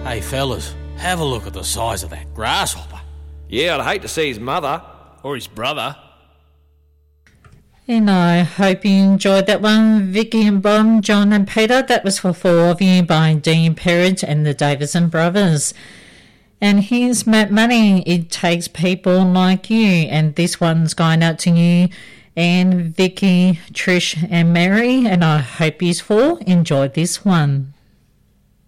Hey fellas, have a look at the size of that grasshopper. Yeah, I'd hate to see his mother. Or his brother. And I hope you enjoyed that one, Vicky and Bob, John and Peter. That was for four of you by Dean Perridge and the Davison Brothers. And here's Matt Money, It Takes People Like You. And this one's going out to you and Vicky, Trish and Mary. And I hope you four enjoyed this one.